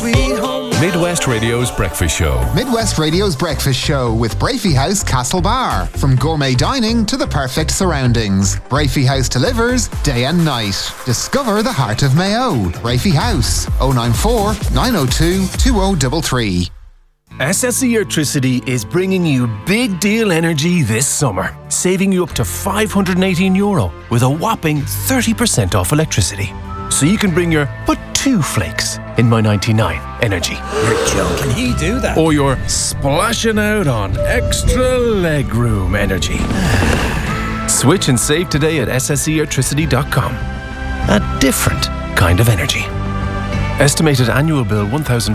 sweet home. Midwest Radio's Breakfast Show. Midwest Radio's Breakfast Show with Brafey House Castlebar. From gourmet dining to the perfect surroundings, Brafey House delivers day and night. Discover the heart of Mayo. Brafey House, 094 902 2033. SSE Electricity is bringing you big deal energy this summer, saving you up to €518 with a whopping 30% off electricity. So you can bring your but 2 flakes in My 99 energy. You're joking. He do that? Or your splashing out on extra legroom energy. Switch and save today at sseelectricity.com. A different kind of energy. Estimated annual bill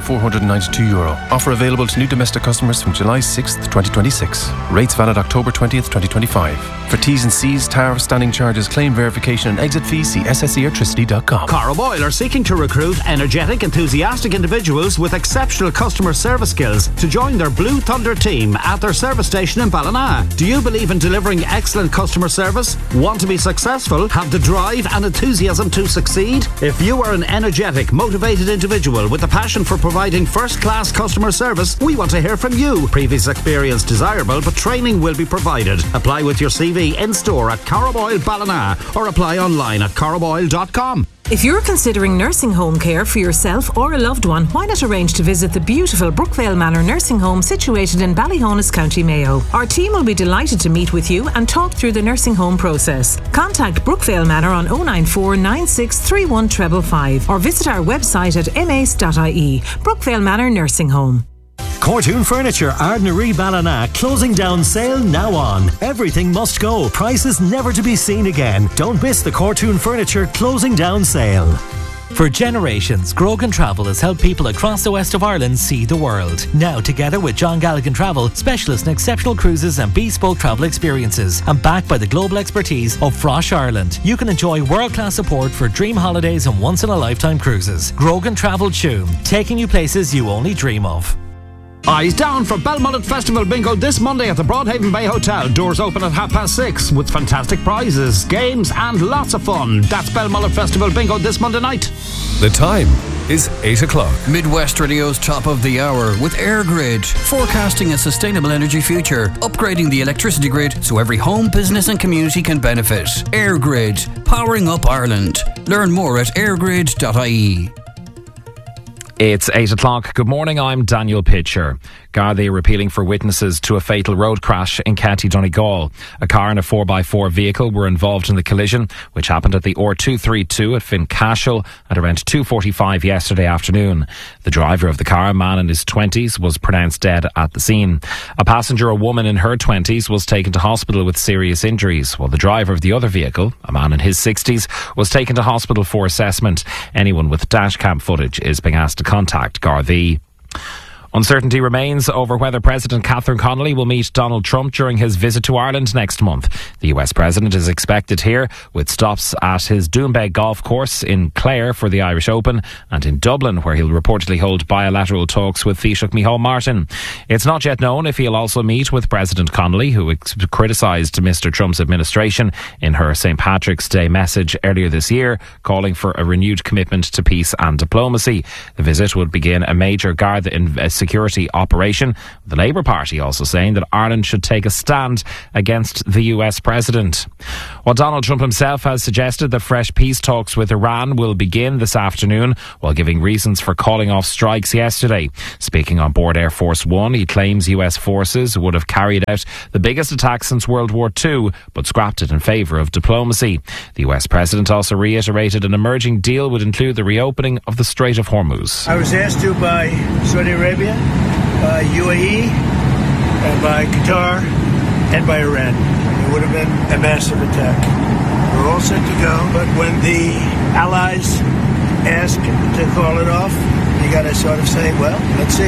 €1,492. Offer available to new domestic customers from July 6th, 2026. Rates valid October 20th, 2025. For T's and C's, tariff, standing charges, claim verification and exit fees, see sseelectricity.com. Carrow Oil are seeking to recruit energetic, enthusiastic individuals with exceptional customer service skills to join their Blue Thunder team at their service station in Ballina. Do you believe in delivering excellent customer service? Want to be successful? Have the drive and enthusiasm to succeed? If you are an energetic, motivated individual with a passion for providing first-class customer service, we want to hear from you. Previous experience desirable, but training will be provided. Apply with your CV in-store at Carrow Oil Ballina or apply online at carrowoil.com. If you're considering nursing home care for yourself or a loved one, why not arrange to visit the beautiful Brookvale Manor Nursing Home situated in Ballyhonus, County Mayo. Our team will be delighted to meet with you and talk through the nursing home process. Contact Brookvale Manor on 094 9631 555 or visit our website at mace.ie. Brookvale Manor Nursing Home. Cortoon Furniture, Ardnaree Ballina, closing down sale now on. Everything must go. Prices never to be seen again. Don't miss the Cortoon Furniture closing down sale. For generations, Grogan Travel has helped people across the west of Ireland see the world. Now, together with John Galligan Travel, specialists in exceptional cruises and bespoke travel experiences, and backed by the global expertise of Frosh Ireland, you can enjoy world-class support for dream holidays and once-in-a-lifetime cruises. Grogan Travel Tuam, taking you places you only dream of. Eyes down for Belmullet Festival Bingo this Monday at the Broadhaven Bay Hotel. Doors open at 6:30 with fantastic prizes, games and lots of fun. That's Belmullet Festival Bingo this Monday night. The time is 8 o'clock. Midwest Radio's top of the hour with AirGrid, forecasting a sustainable energy future, upgrading the electricity grid so every home, business and community can benefit. AirGrid, powering up Ireland. Learn more at airgrid.ie. It's 8 o'clock. Good morning, I'm Daniel Pitcher. Gardaí are appealing for witnesses to a fatal road crash in County Donegal. A car and a 4x4 vehicle were involved in the collision, which happened at the R232 at Fincashel at around 2:45 yesterday afternoon. The driver of the car, a man in his 20s, was pronounced dead at the scene. A passenger, a woman in her 20s, was taken to hospital with serious injuries, while the driver of the other vehicle, a man in his 60s, was taken to hospital for assessment. Anyone with dashcam footage is being asked to contact Gardaí. Uncertainty remains over whether President Catherine Connolly will meet Donald Trump during his visit to Ireland next month. The US President is expected here, with stops at his Doonbeg golf course in Clare for the Irish Open and in Dublin, where he'll reportedly hold bilateral talks with Taoiseach Micheál Martin. It's not yet known if he'll also meet with President Connolly, who criticised Mr Trump's administration in her St Patrick's Day message earlier this year, calling for a renewed commitment to peace and diplomacy. The visit would begin a major Garda security operation, the Labour Party also saying that Ireland should take a stand against the US President. While Donald Trump himself has suggested that fresh peace talks with Iran will begin this afternoon, while giving reasons for calling off strikes yesterday. Speaking on board Air Force One, he claims US forces would have carried out the biggest attack since World War II, but scrapped it in favour of diplomacy. The US President also reiterated an emerging deal would include the reopening of the Strait of Hormuz. I was asked to by Saudi Arabia, by UAE, and by Qatar, and by Iran. It would have been a massive attack. We're all set to go, but when the allies ask to call it off, you got to sort of say, well, let's see.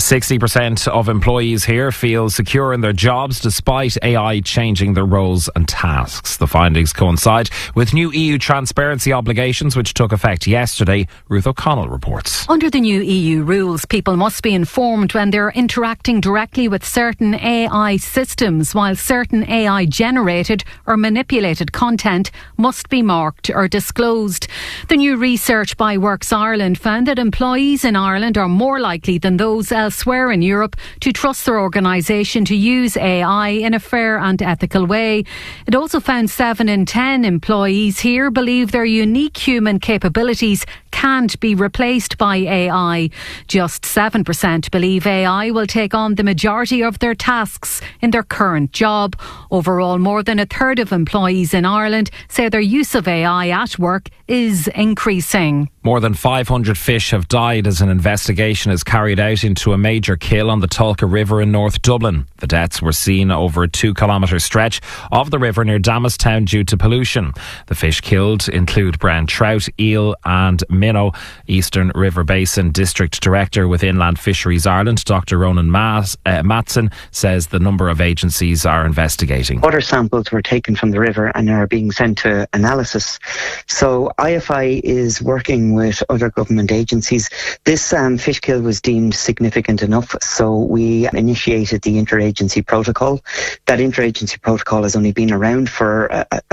60% of employees here feel secure in their jobs despite AI changing their roles and tasks. The findings coincide with new EU transparency obligations which took effect yesterday. Ruth O'Connell reports. Under the new EU rules, people must be informed when they're interacting directly with certain AI systems, while certain AI-generated or manipulated content must be marked or disclosed. The new research by Works Ireland found that employees in Ireland are more likely than those elsewhere in Europe to trust their organisation to use AI in a fair and ethical way. It also found 7 in 10 employees here believe their unique human capabilities can't be replaced by AI. Just 7% believe AI will take on the majority of their tasks in their current job. Overall, more than a third of employees in Ireland say their use of AI at work is increasing. More than 500 fish have died as an investigation is carried out into a major kill on the Tulka River in North Dublin. The deaths were seen over a 2-kilometre stretch of the river near Damastown due to pollution. The fish killed include brown trout, eel and minnow. Eastern River Basin District Director with Inland Fisheries Ireland, Dr. Ronan Matson, says the number of agencies are investigating. Water samples were taken from the river and are being sent to analysis. So IFI is working with other government agencies. This fish kill was deemed significant enough, so we initiated the interagency protocol. That interagency protocol has only been around for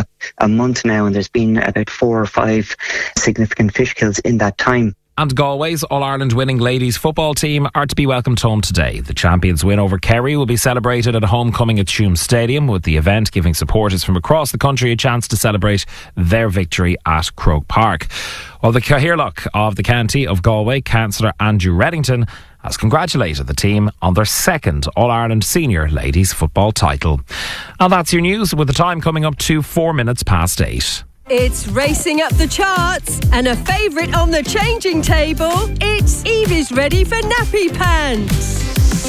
a month now, and there's been about 4 or 5 significant fish kills in that time. And Galway's All-Ireland winning ladies football team are to be welcomed home today. The champions' win over Kerry will be celebrated at a homecoming at Tuam Stadium, with the event giving supporters from across the country a chance to celebrate their victory at Croke Park. Well, the Cathaoirleach of the County of Galway, Councillor Andrew Reddington, has congratulated the team on their second All-Ireland Senior Ladies Football title. And that's your news, with the time coming up to 4 minutes past 8. It's racing up the charts and a favourite on the changing table. It's Evie's ready for nappy pants.